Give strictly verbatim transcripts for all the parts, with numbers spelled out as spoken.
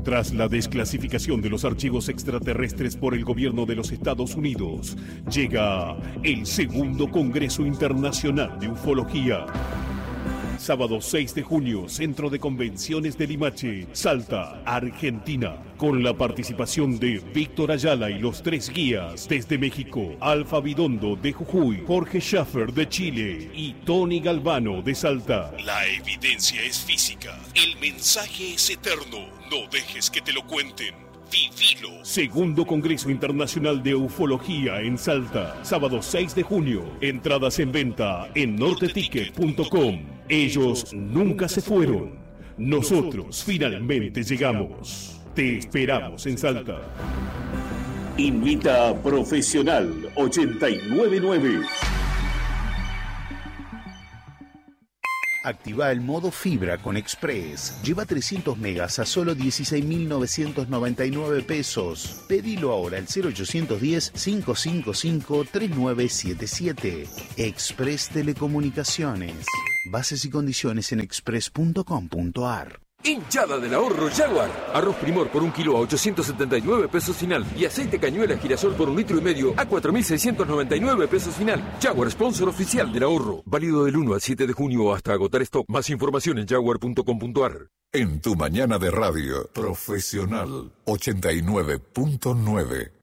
Tras la desclasificación de los archivos extraterrestres por el gobierno de los Estados Unidos, llega el segundo Congreso Internacional de Ufología. Sábado seis de junio, Centro de Convenciones de Limache, Salta, Argentina. Con la participación de Víctor Ayala y los tres guías desde México, Alfa Bidondo de Jujuy, Jorge Schaffer de Chile y Tony Galvano de Salta. La evidencia es física, el mensaje es eterno. No dejes que te lo cuenten. Vivilo. Segundo Congreso Internacional de Ufología en Salta. Sábado seis de junio. Entradas en venta en norte ticket punto com. Ellos nunca se fueron. Nosotros finalmente llegamos. Te esperamos en Salta. Invita a Profesional ochenta y nueve nueve. Activa el modo fibra con Express. Lleva trescientos megas a solo dieciséis mil novecientos noventa y nueve pesos. Pedilo ahora al cero ochocientos diez, cinco cinco cinco, tres nueve siete siete. Express Telecomunicaciones. Bases y condiciones en express punto com punto ar. Hinchada del ahorro Jaguar. Arroz Primor por un kilo a ochocientos setenta y nueve pesos final. Y aceite cañuela girasol por un litro y medio a cuatro mil seiscientos noventa y nueve pesos final. Jaguar, sponsor oficial del ahorro. Válido del uno al siete de junio hasta agotar stock. Más información en jaguar punto com punto ar. En tu mañana de radio, Profesional ochenta y nueve punto nueve.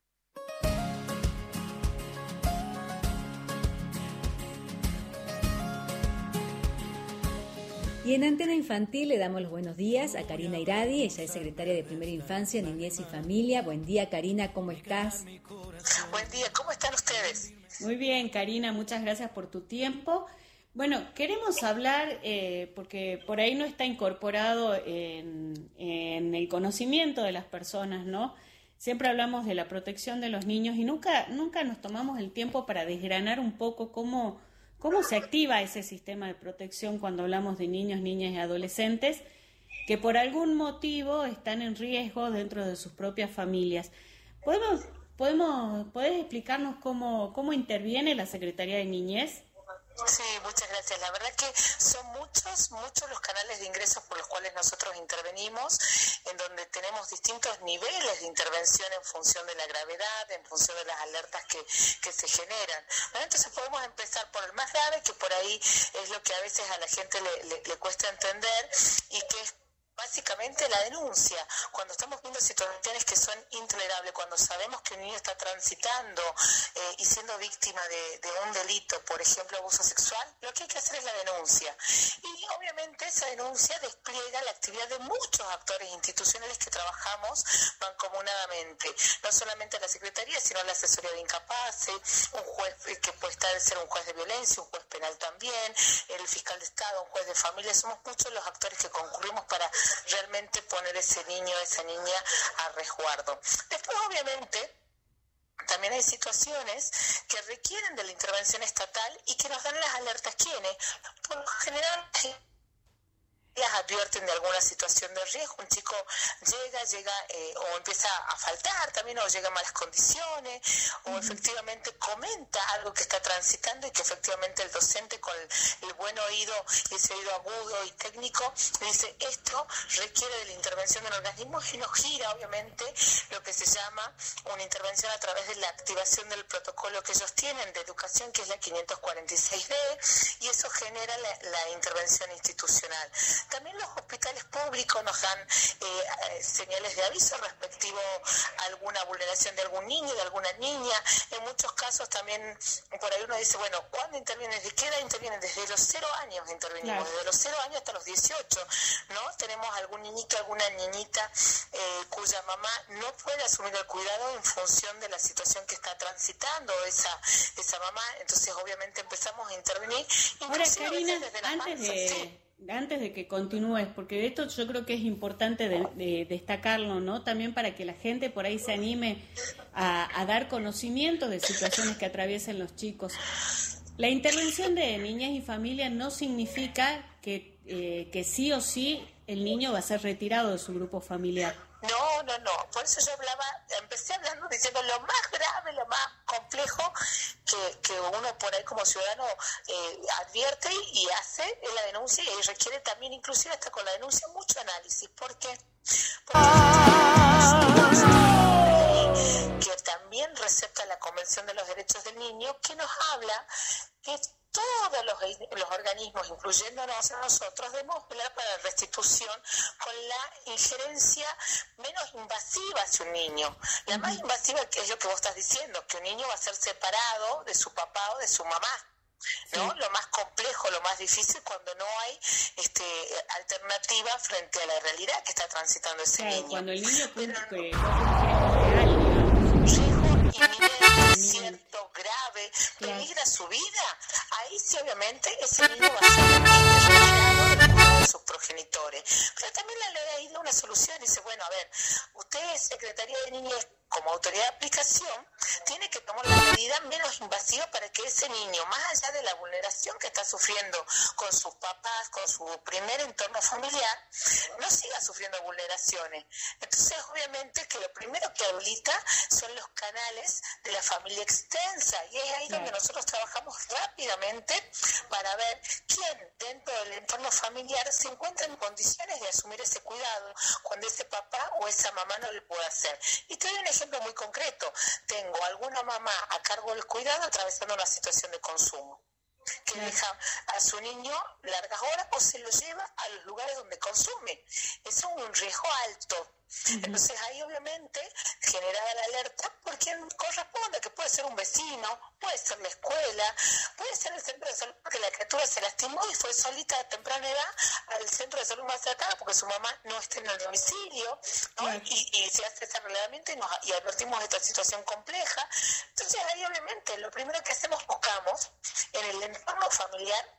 Y en Antena Infantil le damos los buenos días a Karina Iradi, ella es secretaria de Primera Infancia, Niñez y Familia. Buen día, Karina, ¿cómo estás? Buen día, ¿cómo están ustedes? Muy bien, Karina, muchas gracias por tu tiempo. Bueno, queremos hablar, eh, porque por ahí no está incorporado en, en el conocimiento de las personas, ¿no? Siempre hablamos de la protección de los niños y nunca, nunca nos tomamos el tiempo para desgranar un poco cómo... ¿Cómo se activa ese sistema de protección cuando hablamos de niños, niñas y adolescentes que por algún motivo están en riesgo dentro de sus propias familias? ¿Podemos, podemos, ¿Podés explicarnos cómo, cómo interviene la Secretaría de Niñez? Sí, muchas gracias. La verdad que son muchos, muchos los canales de ingresos por los cuales nosotros intervenimos, en donde tenemos distintos niveles de intervención en función de la gravedad, en función de las alertas que, que se generan. Bueno, entonces podemos empezar por el más grave, que por ahí es lo que a veces a la gente le, le, le cuesta entender y que es básicamente la denuncia. Cuando estamos viendo situaciones que son intolerables, cuando sabemos que un niño está transitando eh, y siendo víctima de, de un delito, por ejemplo abuso sexual, lo que hay que hacer es la denuncia. Y obviamente esa denuncia despliega la actividad de muchos actores institucionales que trabajamos mancomunadamente. No solamente la Secretaría, sino la asesoría de incapaces, un juez que puede estar, ser un juez de violencia, un juez penal también, el fiscal de Estado, un juez de familia. Somos muchos los actores que concurrimos para realmente poner ese niño, esa niña a resguardo. Después, obviamente, también hay situaciones que requieren de la intervención estatal y que nos dan las alertas. ¿Quiénes? Por lo general, advierten de alguna situación de riesgo. Un chico llega, llega eh, o empieza a faltar también, o llega en malas condiciones, o efectivamente comenta algo que está transitando y que efectivamente el docente con el, el buen oído y ese oído agudo y técnico dice esto requiere de la intervención del organismo y nos gira obviamente lo que se llama una intervención a través de la activación del protocolo que ellos tienen de educación, que es la quinientos cuarenta y seis D, y eso genera la, la intervención institucional. También los hospitales públicos nos dan eh, señales de aviso respectivo a alguna vulneración de algún niño, de alguna niña. En muchos casos también, por ahí uno dice, bueno, ¿cuándo intervienen? ¿De qué edad intervienen? Desde los cero años intervenimos, claro. Desde los cero años hasta los dieciocho, ¿no? Tenemos algún niñito, alguna niñita eh, cuya mamá no puede asumir el cuidado en función de la situación que está transitando esa, esa mamá. Entonces, obviamente, empezamos a intervenir. Ahora, Karina, desde las antes de... Sí. Antes de que continúes, porque esto yo creo que es importante de, de destacarlo, ¿no? También para que la gente por ahí se anime a, a dar conocimiento de situaciones que atraviesen los chicos. La intervención de niñez y familia no significa que, eh, que sí o sí el niño va a ser retirado de su grupo familiar. No, no, no. Por eso yo hablaba, empecé hablando diciendo lo más grave, lo más complejo que, que uno por ahí como ciudadano eh, advierte y hace es la denuncia, y requiere también, inclusive hasta con la denuncia, mucho análisis. ¿Por qué? Porque incluyéndonos a nosotros, debemos velar para la restitución con la injerencia menos invasiva hacia un niño. La más invasiva que es lo que vos estás diciendo, que un niño va a ser separado de su papá o de su mamá, ¿no? Sí. Lo más complejo, lo más difícil cuando no hay este, alternativa frente a la realidad que está transitando ese claro, niño. Cuando el niño cumple Pero, que un riesgo inminente, cierto, grave, claro. Peligra su vida, ahí sí obviamente ese niño va a ser retirado de sus progenitores. Pero también la ley ha ido una solución, dice, bueno, a ver, usted es Secretaría de Niñez, como autoridad de aplicación, tiene que tomar la medida menos invasiva para que ese niño, más allá de la vulneración que está sufriendo con sus papás, con su primer entorno familiar, no siga sufriendo vulneraciones. Entonces, obviamente, que lo primero que habilita son los canales de la familia extensa, y es ahí donde nosotros trabajamos rápidamente para ver quién dentro del entorno familiar se encuentra en condiciones de asumir ese cuidado cuando ese papá o esa mamá no lo puede hacer. Y te doy un ejemplo muy concreto. Tengo alguna mamá a cargo del cuidado atravesando una situación de consumo, que claro. deja a su niño largas horas o se lo lleva a los lugares donde consume. Eso es un riesgo alto. Uh-huh. Entonces ahí obviamente generada la alerta por quien corresponde, que puede ser un vecino, puede ser la escuela, puede ser el centro de salud, porque la criatura se lastimó y fue solita a temprana edad al centro de salud más cercano porque su mamá no está en el domicilio, ¿no? Uh-huh. y, y se hace ese relevamiento y, nos, y advertimos de esta situación compleja. Entonces ahí obviamente lo primero que hacemos, buscamos en el entorno familiar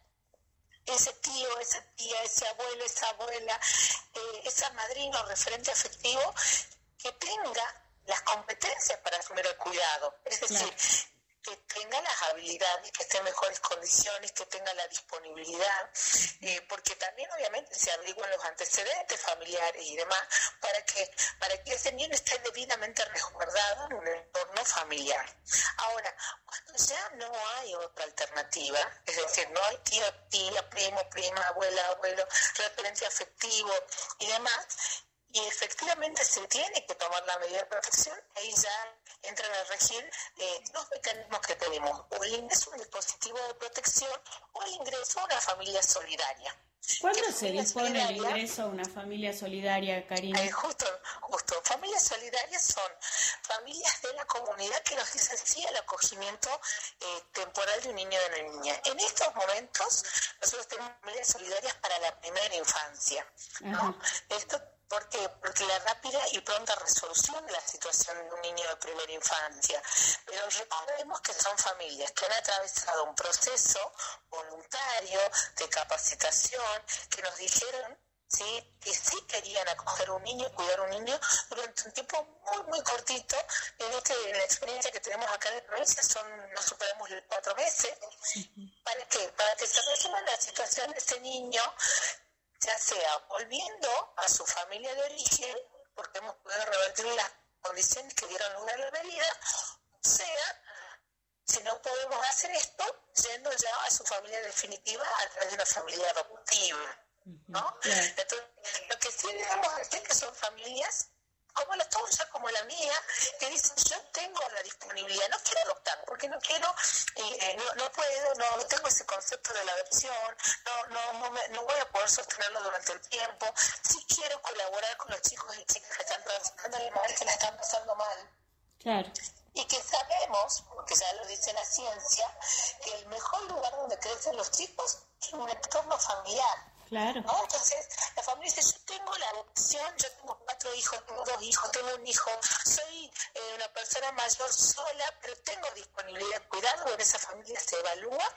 ese tío, esa tía, ese abuelo, esa abuela, eh, esa madrina o referente afectivo que tenga las competencias para asumir el cuidado. Es decir, claro. que tenga las habilidades, que esté en mejores condiciones, que tenga la disponibilidad, eh, porque también obviamente se averiguan los antecedentes familiares y demás, para que, para que ese niño esté debidamente resguardado en un entorno familiar. Ahora, cuando ya no hay otra alternativa, es decir, no hay tío, tía, primo, prima, abuela, abuelo, referente afectivo y demás, y efectivamente se tiene que tomar la medida de protección, ahí ya entran a regir eh, dos mecanismos que tenemos, o el ingreso a un dispositivo de protección o el ingreso a una familia solidaria. ¿Cuándo se dispone el ingreso a una familia solidaria, Karina? Eh, justo, justo. Familias solidarias son familias de la comunidad que nos dicen sí al acogimiento eh, temporal de un niño o de una niña. En estos momentos, nosotros tenemos familias solidarias para la primera infancia, ¿no? Esto ¿Por qué? Porque la rápida y pronta resolución de la situación de un niño de primera infancia. Pero recordemos que son familias que han atravesado un proceso voluntario de capacitación, que nos dijeron, ¿sí?, que sí querían acoger un niño, cuidar un niño durante un tiempo muy, muy cortito. En, este, en la experiencia que tenemos acá en la provincia son, no superamos los cuatro meses. ¿Para qué? Para que se resuelva la situación de ese niño, ya sea volviendo a su familia de origen, porque hemos podido revertir las condiciones que dieron lugar a la venida, o sea, si no podemos hacer esto, yendo ya a su familia definitiva a través de una familia adoptiva, ¿no? Yeah. Entonces, lo que sí debemos decir es que son familias como la tuya, como la mía, que dicen, yo tengo la disponibilidad, no quiero adoptar, porque no quiero, eh, no, no puedo, no, no tengo ese concepto de la adopción, no, no, no, me, no voy a poder sostenerlo durante el tiempo, sí quiero colaborar con los chicos y chicas que están transitando mal, que la están pasando mal. Claro. Y que sabemos, porque ya lo dice la ciencia, que el mejor lugar donde crecen los chicos es un entorno familiar. Claro. ¿No? Entonces, la familia dice, yo tengo la adopción, yo tengo cuatro hijos, tengo dos hijos, tengo un hijo, soy eh, una persona mayor sola, pero tengo disponibilidad de cuidado. En esa familia se evalúa,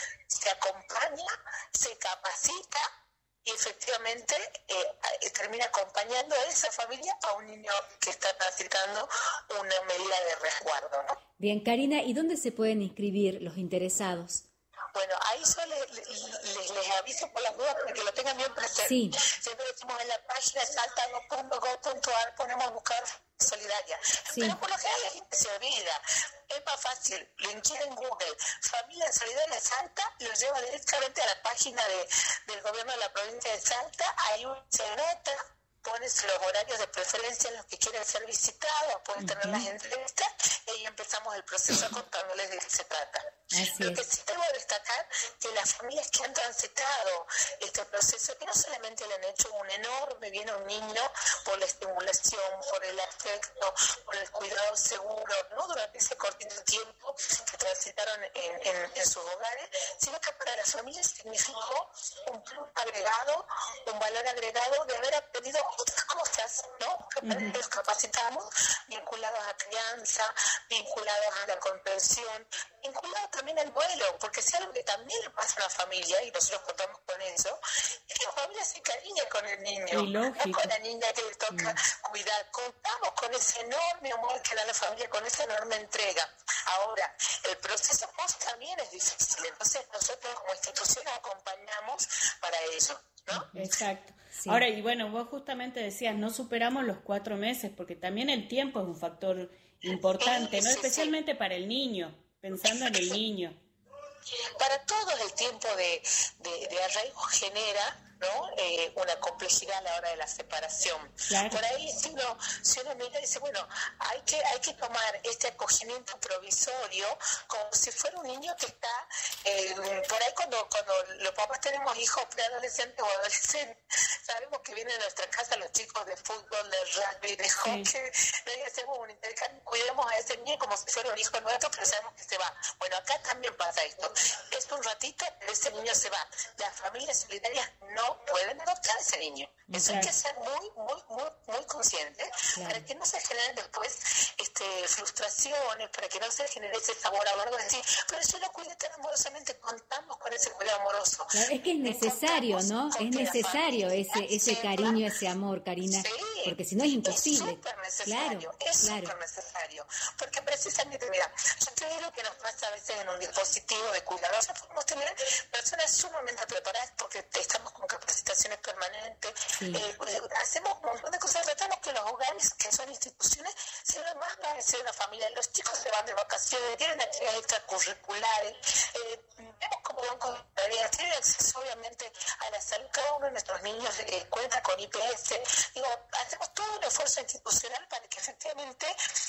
se acompaña, se capacita y efectivamente eh, termina acompañando a esa familia a un niño que está transitando una medida de resguardo, ¿no? Bien, Karina, ¿y dónde se pueden inscribir los interesados? Bueno, ahí yo les, les, les aviso por las dudas para que lo tengan bien presente. Sí. Siempre decimos en la página saltano punto gov punto a r ponemos a buscar solidaria. Sí. Pero por lo general la gente se olvida. Es más fácil, lo inquiere en Google. Familia Solidaria Salta lo lleva directamente a la página de, del gobierno de la provincia de Salta. Ahí se nota, pones los horarios de preferencia en los que quieren ser visitados, pueden tener uh-huh. las entrevistas, y ahí empezamos el proceso contándoles de qué se trata. Así Lo es. que sí debo destacar que las familias que han transitado este proceso, que no solamente le han hecho un enorme bien a un niño por la estimulación, por el afecto, por el cuidado seguro, ¿no? Durante ese cortito tiempo que transitaron en, en, en sus hogares, sino que para las familias significó un plus agregado, un valor agregado de haber aprendido otras cosas, ¿no? Que uh-huh. Los capacitamos, vinculados a crianza, vinculados a la comprensión, vinculados también al duelo, porque si algo que también le pasa a una familia, y nosotros contamos con eso, es que la familia se encariña con el niño, no con la niña que le toca mm. cuidar. Contamos con ese enorme amor que da la familia, con esa enorme entrega. Ahora, el proceso post también es difícil, entonces nosotros como institución acompañamos para ello, ¿no? Exacto. Sí. Ahora, y bueno, vos justamente decías, no superamos los cuatro meses, porque también el tiempo es un factor importante, sí, ¿no? Sí, especialmente sí. Para el niño, pensando en el niño. Para todos el tiempo de, de, de arraigo genera, ¿no? Eh, una complejidad a la hora de la separación. Claro. Por ahí si uno, si uno mira y dice, bueno, hay que, hay que tomar este acogimiento provisorio como si fuera un niño que está, eh, por ahí cuando, cuando los papás tenemos hijos preadolescentes o adolescentes, sabemos que vienen a nuestra casa los chicos de fútbol, de rugby, de hockey, sí. Hacemos un intercambio, cuidemos a ese niño como si fuera un hijo nuestro, pero sabemos que se va. Bueno, acá también pasa esto. Es un ratito, pero ese niño se va. Las familias solidarias no pueden adoptar a ese niño. Eso claro. Hay que ser muy, muy, muy, muy consciente, claro. Para que no se generen después este, frustraciones, para que no se genere ese sabor amargo de decir, pero yo lo cuidé tan amorosamente, contamos con ese cuidado amoroso. Claro, es que es necesario, ¿no? Es necesario ese, ese sí, cariño, claro. Ese amor, Karina, sí, porque si no es imposible. Es súper necesario, claro, es súper claro. necesario, porque precisamente, mira, yo creo que nos pasa a veces en un dispositivo de cuidado, ya podemos tener personas sumamente preparadas porque estamos con capacitaciones permanentes, sí. eh, hacemos un montón de cosas, tratamos que los hogares, que son instituciones, sean más parecidos a una familia. Los chicos se van de vacaciones, tienen actividades extracurriculares, eh, vemos cómo van con tareas, tienen acceso obviamente a la salud. Cada uno de nuestros niños eh, cuenta con I P S. Digo, hacemos todo un esfuerzo institucional para que efectivamente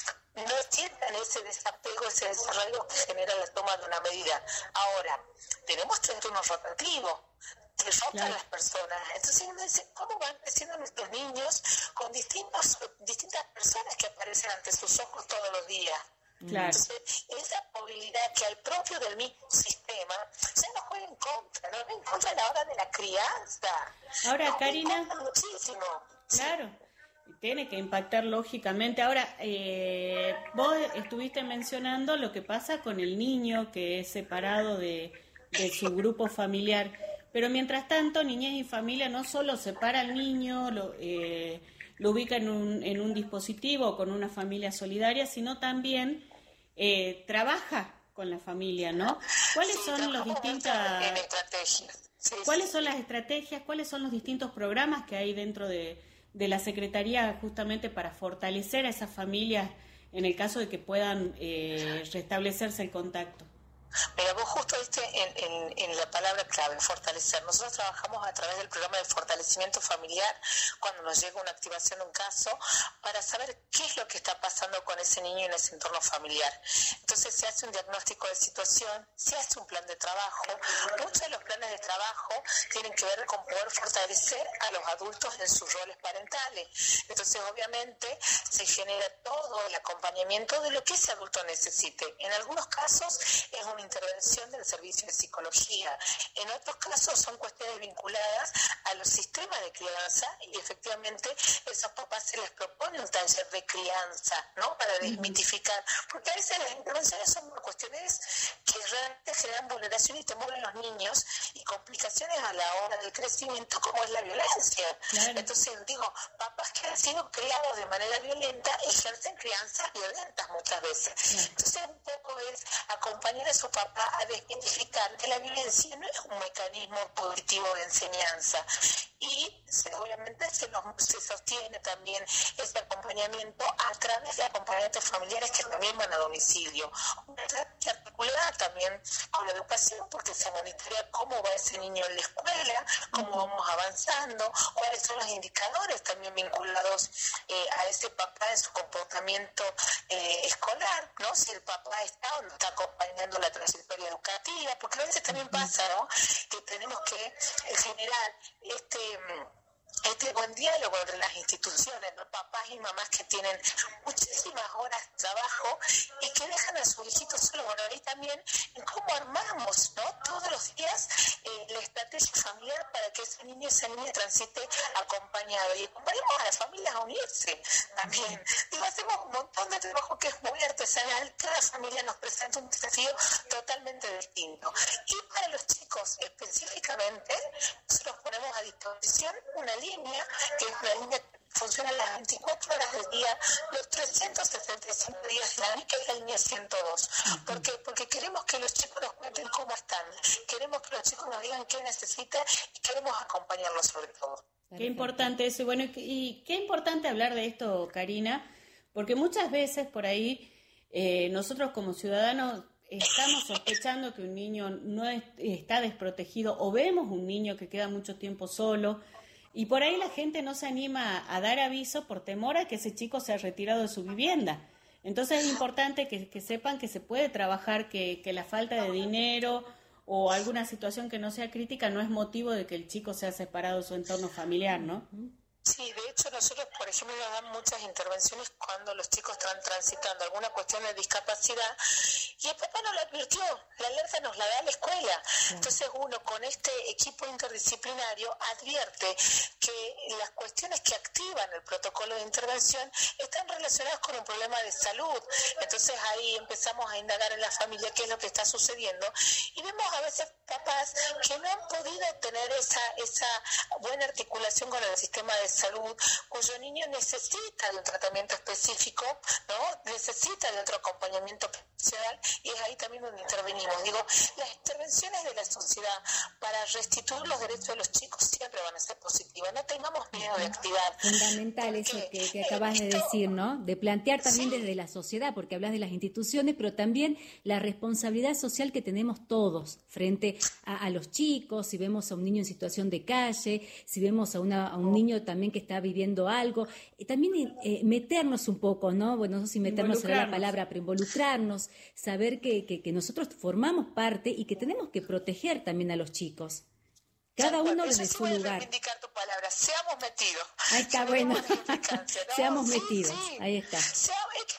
no sientan ese desapego, ese desarrollo que genera la toma de una medida. Ahora, tenemos turnos rotativos que rotan claro. Las personas. Entonces uno dice, ¿cómo van creciendo nuestros niños con distintos, distintas personas que aparecen ante sus ojos todos los días? Claro. Entonces, esa movilidad que al propio del mismo sistema ya nos juega en contra, ¿no? En contra a la hora de la crianza. Ahora, nos Karina, muchísimo. Claro, sí. Tiene que impactar lógicamente. Ahora, eh, vos estuviste mencionando lo que pasa con el niño que es separado de, de su grupo familiar, pero mientras tanto, Niñez y Familia no solo separa al niño, lo, eh, lo ubica en un, en un dispositivo con una familia solidaria, sino también eh, trabaja con la familia, ¿no? ¿Cuáles sí, son los distintas estrategias? Sí, ¿Cuáles sí. son las estrategias? ¿Cuáles son los distintos programas que hay dentro de, de la Secretaría justamente para fortalecer a esas familias en el caso de que puedan eh, restablecerse el contacto? Mira, vos justo diste en, en, en la palabra clave, fortalecer. Nosotros trabajamos a través del programa de fortalecimiento familiar cuando nos llega una activación de un caso para saber qué es lo que está pasando con ese niño en ese entorno familiar. Entonces se hace un diagnóstico de situación, se hace un plan de trabajo. Muchos de los planes de trabajo tienen que ver con poder fortalecer a los adultos en sus roles parentales. Entonces obviamente se genera todo el acompañamiento de lo que ese adulto necesite. En algunos casos es una intervención del servicio de psicología. En otros casos son cuestiones vinculadas a los sistemas de crianza y efectivamente esos papás se les propone un taller de crianza, ¿no? Para desmitificar, porque a veces las intervenciones son cuestiones que realmente generan vulneración y temor en los niños y complicaciones a la hora del crecimiento, como es la violencia. Claro. Entonces digo, papás que han sido criados de manera violenta ejercen crianzas violentas muchas veces. Claro. Entonces un poco es acompañar a su papá a desmitificar que la violencia no es un mecanismo positivo de enseñanza y se, obviamente se, nos, se sostiene también ese acompañamiento a través de acompañantes familiares que también van a domicilio. Una que articular también con la educación, porque se monitorea cómo va ese niño en la escuela, cómo vamos avanzando, cuáles son los indicadores también vinculados eh, a ese papá en su comportamiento eh, escolar, ¿no? Si el papá está o no está acompañando la trayectoria educativa, porque a veces también pasa, ¿no?, que tenemos que generar este... este buen diálogo entre las instituciones, ¿no? Papás y mamás que tienen muchísimas horas de trabajo y que dejan a sus hijitos solos. Bueno, ahí también en cómo armamos, ¿no?, todos los días eh, la estrategia familiar para que ese niño, esa niña transite acompañado. Y acompañamos a las familias a unirse también. Digo, hacemos un montón de trabajo que es muy artesanal. Cada familia nos presenta un desafío totalmente distinto. Y para los chicos específicamente, nosotros ponemos a disposición una línea, que es una línea que funciona las veinticuatro horas del día, los trescientos sesenta y cinco días del año, que es la línea ciento dos. ¿Por qué? Porque queremos que los chicos nos cuenten cómo están, queremos que los chicos nos digan qué necesitan y queremos acompañarlos sobre todo. Qué importante eso. Y bueno, y qué importante hablar de esto, Karina, porque muchas veces por ahí eh, nosotros como ciudadanos estamos sospechando que un niño no es, está desprotegido, o vemos un niño que queda mucho tiempo solo, y por ahí la gente no se anima a dar aviso por temor a que ese chico sea retirado de su vivienda. Entonces es importante que, que sepan que se puede trabajar, que, que la falta de dinero o alguna situación que no sea crítica no es motivo de que el chico sea separado de su entorno familiar, ¿no? Sí, de hecho nosotros, por ejemplo, nos dan muchas intervenciones cuando los chicos están transitando alguna cuestión de discapacidad y el papá no lo advirtió, la alerta nos la da la escuela. Entonces uno con este equipo interdisciplinario advierte que las cuestiones que activan el protocolo de intervención están relacionadas con un problema de salud. Entonces ahí empezamos a indagar en la familia qué es lo que está sucediendo y vemos a veces papás que no han podido tener esa, esa buena articulación con el sistema de salud, cuyo niño necesita de un tratamiento específico, ¿no? Necesita de otro acompañamiento profesional, y es ahí también donde intervenimos. Digo, las intervenciones de la sociedad para restituir los derechos de los chicos siempre van a ser positivas, no tengamos miedo de activar. Fundamental eso que, que acabas de decir, ¿no? De plantear también sí. desde la sociedad, porque hablas de las instituciones, pero también la responsabilidad social que tenemos todos frente a, a los chicos, si vemos a un niño en situación de calle, si vemos a, una, a un niño también que está viviendo algo, y también eh, meternos un poco, ¿no? Bueno, no sé si meternos será la palabra, pero involucrarnos, saber que, que, que nosotros formamos parte y que tenemos que proteger también a los chicos. Cada uno desde su lugar. Voy a reivindicar tu palabra, seamos metidos. Ahí está, bueno. ¿no? Seamos sí, metidos, sí. Ahí está. Sea,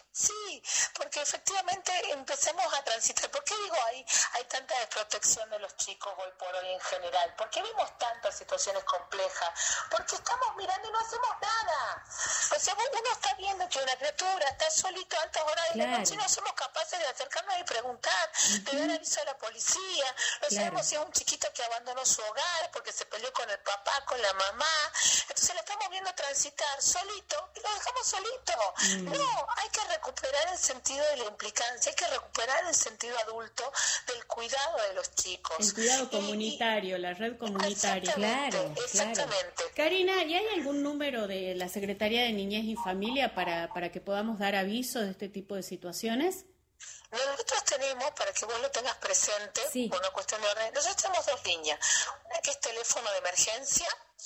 sí, porque efectivamente empecemos a transitar. ¿Por qué digo hay, hay tanta desprotección de los chicos hoy por hoy en general? ¿Por qué vemos tantas situaciones complejas? Porque estamos mirando y no hacemos nada. O sea, uno está viendo que una criatura está solito a altas horas de claro. la noche y no somos capaces de acercarnos y preguntar, uh-huh. de dar aviso a la policía. No claro. sabemos si es un chiquito que abandonó su hogar porque se peleó con el papá, con la mamá. Entonces lo estamos viendo transitar solito y lo dejamos solito. Mm. No, hay que recuperar el sentido de la implicancia, hay que recuperar el sentido adulto del cuidado de los chicos. El cuidado comunitario, y, la red comunitaria. Claro, exactamente. Claro. Karina, ¿y hay algún número de la Secretaría de Niñez y Familia para, para que podamos dar aviso de este tipo de situaciones? Nosotros tenemos, para que vos lo tengas presente, sí. por una cuestión de orden, nosotros tenemos dos líneas. Una que es teléfono de emergencia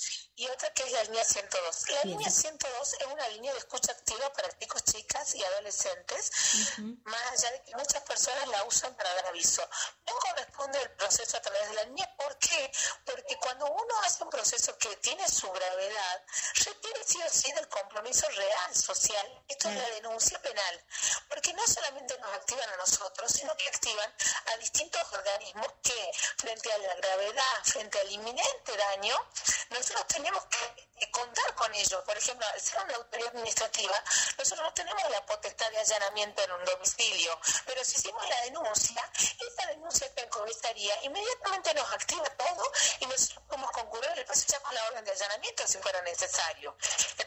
y otra que es la línea ciento dos. La Bien. línea ciento dos es una línea de escucha activa para chicos, chicas y adolescentes, uh-huh. más allá de que muchas personas la usan para dar aviso. No corresponde el proceso a través de la línea. ¿Por qué? Porque cuando uno hace un proceso que tiene su gravedad, requiere sí o sí del compromiso real, social. Esto uh-huh. es la denuncia penal. Porque no solamente nos activan a nosotros, sino que activan a distintos organismos que, frente a la gravedad, frente al inminente daño, nosotros tenemos que contar con ellos. Por ejemplo, al ser una autoridad administrativa, nosotros no tenemos la potestad de allanamiento en un domicilio, pero si hicimos la denuncia, esa denuncia está en comisaría, inmediatamente nos activa todo y nosotros podemos concurrir el paso ya con la orden de allanamiento si fuera necesario. Entonces,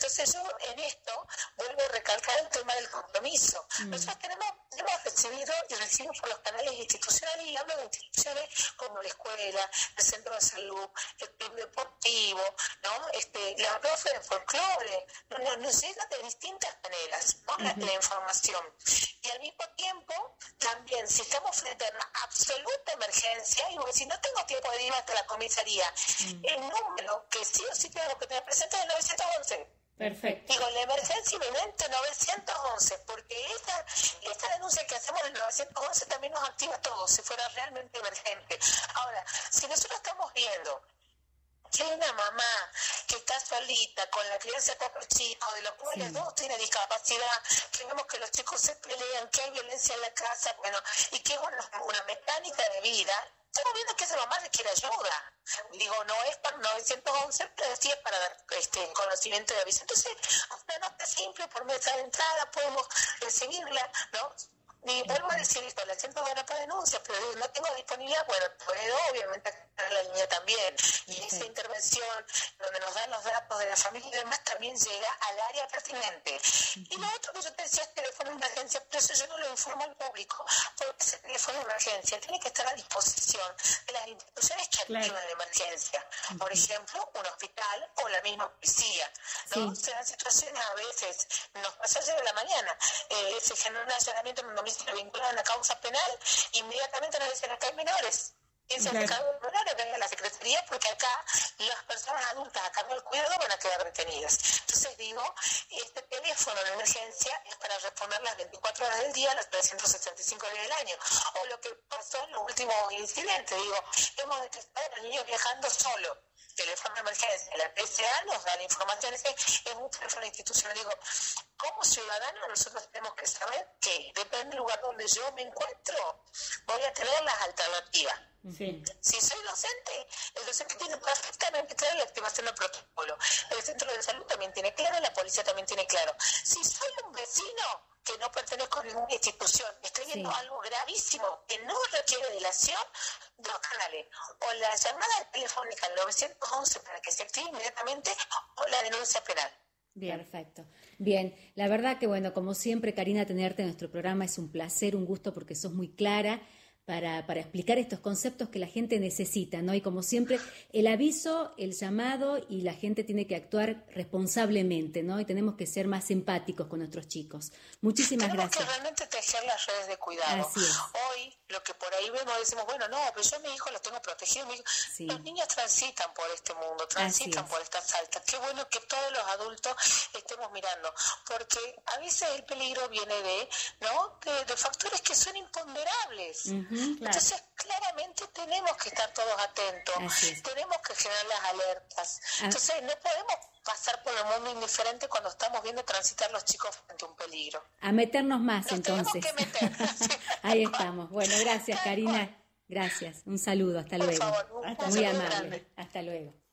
Entonces yo en esto vuelvo a recalcar el tema del compromiso. Mm. Nosotros tenemos, hemos recibido y recibimos por los canales institucionales, y hablo de instituciones como la escuela, el centro de salud, el club deportivo, ¿no? Este, la profe de folclore, nos, nos, nos llega de distintas maneras, ¿no? Uh-huh. la, la información. Y al mismo tiempo, también, si estamos frente a una absoluta emergencia, y bueno, si no tengo tiempo de ir hasta la comisaría, uh-huh. el número que sí o sí tengo que tener presente es el novecientos once. Perfecto. Digo, la emergencia inminente novecientos once, porque esta, esta denuncia que hacemos en el novecientos once también nos activa a todos, si fuera realmente emergente. Ahora, si nosotros estamos viendo que hay una mamá que está solita con la crianza de cuatro chicos, de los cuales sí. dos tienen discapacidad, que vemos que los chicos se pelean, que hay violencia en la casa, bueno, y que es una, una mecánica de vida, estamos viendo que esa mamá requiere ayuda. Digo, no es para novecientos once, pero sí es para dar este conocimiento de aviso. Entonces, una nota simple por mesa de entrada, podemos recibirla, ¿no? Y vuelvo a decir esto, la siento buena para denuncias, pero no tengo disponibilidad, bueno, puedo obviamente activar la línea también. Y okay. esa intervención donde nos dan los datos de la familia y demás también llega al área pertinente. Uh-huh. Y lo otro que yo te decía es teléfono de emergencia, pero eso yo no lo informo al público, porque ese teléfono de emergencia tiene que estar a disposición de las instituciones que activan claro. la emergencia. Uh-huh. Por ejemplo, un hospital o la misma policía, ¿no? Sí. Se dan situaciones a veces, nos pasó ayer de la mañana, eh, se generó un allanamiento en un domicilio vinculado a una causa penal, inmediatamente nos dicen acá hay menores. Piensan que cada menores venga a la Secretaría, porque acá las personas adultas a cargo del cuidado van a quedar retenidas. Entonces digo, este teléfono de emergencia es para responder las veinticuatro horas del día, los trescientos sesenta y cinco días del año. O lo que pasó en los últimos incidentes, digo, hemos detectado a los niños viajando solo. Teléfono de emergencia, la P S A nos da la información, ese es un teléfono institucional. Digo, como ciudadanos nosotros tenemos que saber que depende del lugar donde yo me encuentro, voy a tener las alternativas. Sí. Si soy docente, el docente tiene perfectamente claro la activación del protocolo, el centro de salud también tiene claro, la policía también tiene claro. Si soy un vecino que no pertenezco a ninguna institución, estoy viendo sí. algo gravísimo que no requiere dilación, dos canales, o la llamada telefónica al novecientos once para que se active inmediatamente, o la denuncia penal. Bien, perfecto. Bien, la verdad que bueno, como siempre, Karina, tenerte en nuestro programa es un placer, un gusto, porque sos muy clara para, para explicar estos conceptos que la gente necesita, ¿no? Y como siempre, el aviso, el llamado, y la gente tiene que actuar responsablemente, ¿no? Y tenemos que ser más empáticos con nuestros chicos. Muchísimas tenemos gracias. Tenemos que realmente tejer las redes de cuidado. Así es. Hoy, lo que por ahí vemos, decimos, bueno, no, pero yo a mi hijo lo tengo protegido. Mi hijo... Sí. Los niños transitan por este mundo, transitan por estas saltas. Qué bueno que todos los adultos estemos mirando, porque a veces el peligro viene de, ¿no? de, de factores que son imponderables. Uh-huh. Claro. Entonces, claramente tenemos que estar todos atentos, tenemos que generar las alertas. Ah. Entonces, no podemos pasar por el mundo indiferente cuando estamos viendo transitar los chicos frente a un peligro. A meternos más, Nos entonces. Tenemos que meter. Ahí estamos. Bueno, gracias, Karina. Gracias. Un saludo. Hasta por luego. Favor, un Hasta muy amable. Grande. Hasta luego.